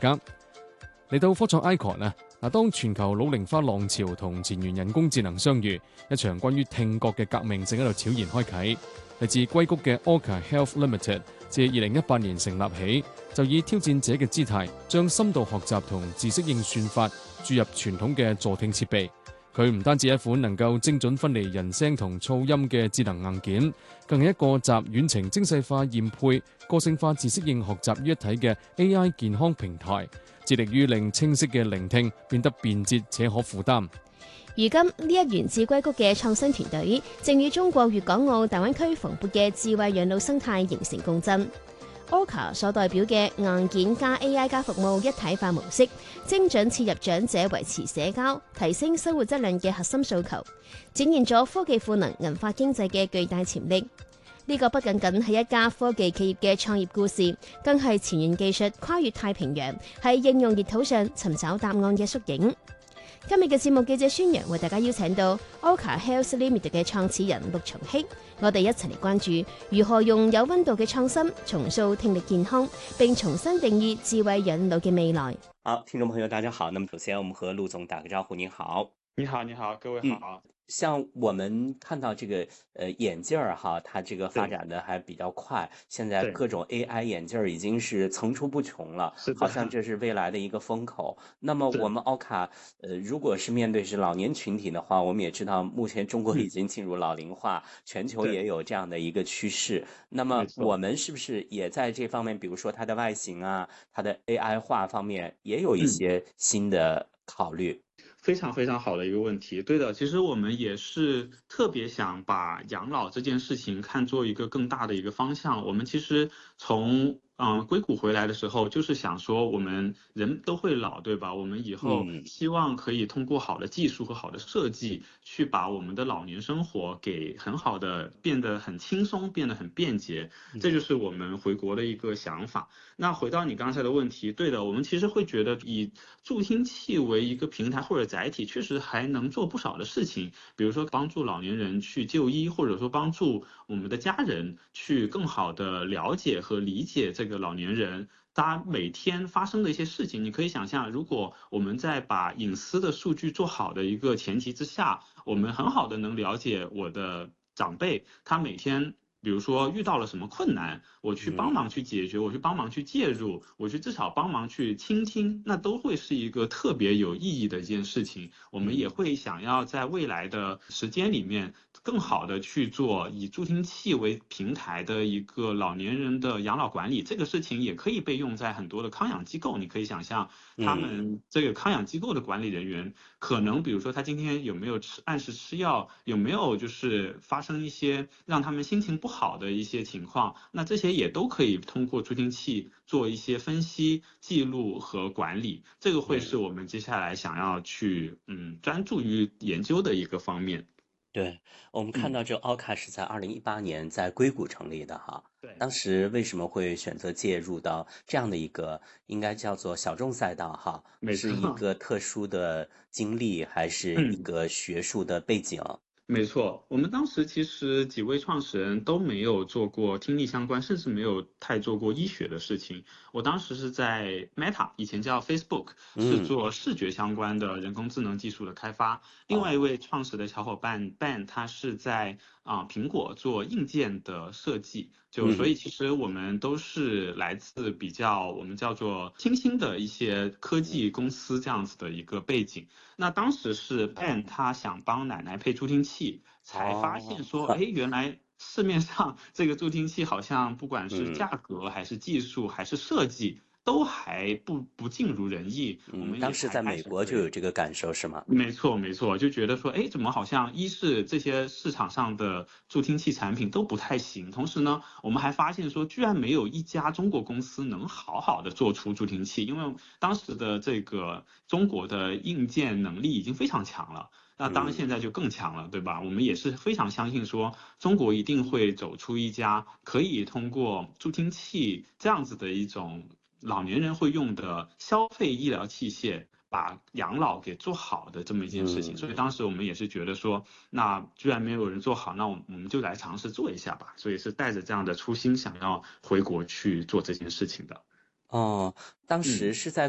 家。嚟到科創 Icon 啊，當全球老齡化浪潮同前沿人工智能相遇，一場關於聽覺嘅革命正喺度悄然開啟。嚟自硅谷嘅 Orca Health Limited 自2018年成立起，就以挑戰者嘅姿態，將深度學習同知識應算法注入傳統嘅助聽設備。佢唔單止一款能夠精準分離人聲同噪音嘅智能硬件，更係一個集遠程精細化驗配、個性化知識應學習於一體嘅 AI 健康平台，致力於令清晰嘅聆聽變得便捷且可負擔。 如今呢一源自硅谷嘅創新團隊，正與中國粵港澳大灣區蓬勃嘅智慧養老生態形成共振。Orca 所代表嘅硬件加 AI 加服務一體化模式，精準切入長者維持社交、提升生活質量嘅核心訴求，展現咗科技賦能銀發經濟嘅巨大潛力。呢個不僅僅係一家科技企業嘅創業故事，更係前沿技術跨越太平洋，喺應用熱土上尋找答案嘅縮影。今日嘅節目記者孫陽為大家邀請到 Orca Health Limited 嘅創始人陸松禧，我哋一齊嚟關注如何用有溫度嘅創新重塑聽力健康，並重新定義智慧養老嘅未來。 好，聽眾朋友大家好，那麼首先我們和陸總打個招呼。您好。 你好，你好，各位好。 像我們看到這個眼鏡兒哈，它這個發展的還比較快，現在各種 AI 眼鏡已經是層出不窮了，好像這是未來的一個風口。那麼我們 Orca 如果是面對是老年群體的話，我們也知道目前中國已經進入老齡化，全球也有這樣的一個趨勢。那麼我們是不是也在這方面，比如說它的外形啊，它的 AI 化方面也有一些新的考慮？ 非常非常好的一個問題。對的，其實我們也是特別想把養老這件事情看作一個更大的一個方向。我們其實從硅谷回來的時候，就是想說我們人都會老，對吧？我們以後希望可以通過好的技術和好的設計，去把我們的老年生活給很好的變得很輕鬆，變得很便捷。這就是我們回國的一個想法。那回到你剛才的問題，對的，我們其實會覺得以助聽器為一個平台或者載體，確實還能做不少的事情，比如說幫助老年人去就醫，或者說幫助我們的家人去更好的了解和理解這個老年人他每天發生的一些事情。你可以想象，如果我們在把隱私的數據做好的一個前提之下，我們很好的能了解我的長輩他每天比如說遇到了什麼困難，我去幫忙去解決，我去幫忙去介入，我去至少幫忙去傾聽，那都會是一個特別有意義的一件事情。我們也會想要在未來的時間裡面更好的去做以助聽器為平台的一個老年人的養老管理。這個事情也可以被用在很多的康養機構，你可以想象他們這個康養機構的管理人員可能比如說他今天有沒有按時吃藥，有沒有就是發生一些讓他們心情不好的一些情況，那這些也都可以通過助聽器做一些分析、記錄和管理。這個會是我們接下來想要去專注於研究的一個方面。 對，我們看到這 Orca 是在2018年在硅谷成立的哈。對，當時為什麼會選擇介入到這樣的一個應該叫做小眾賽道哈？是一個特殊的經歷還是一個學術的背景？ 沒錯，我們當時其實幾位創始人都沒有做過聽力相關，甚至沒有太做過醫學的事情。我當時是在 Meta， 以前叫 Facebook， 是做視覺相關的人工智能技術的開發。另外一位創始的小伙伴 Ben， 他是在蘋果做硬件的設計。所以其實我們都是來自比較我們叫做新興的一些科技公司這樣子的一個背景。那當時是 Ben 他想幫奶奶配助聽器，才發現說原來市面上這個助聽器好像不管是價格還是技術還是設計都還不盡如人意。我們當時在美國就有這個感受是嗎？ 沒錯沒錯，就覺得說怎麼好像一是這些市場上的助聽器產品都不太行，同時呢我們還發現說居然沒有一家中國公司能好好的做出助聽器，因為當時的這個中國的硬件能力已經非常強了，那當然現在就更強了，對吧？我們也是非常相信說中國一定會走出一家可以通過助聽器這樣子的一種老年人會用的消費醫療器械把養老給做好的這麼一件事情。所以當時我們也是覺得說那居然沒有人做好，那我們就來嘗試做一下吧，所以是帶着這樣的初心想要回國去做這件事情的。 哦，當時是在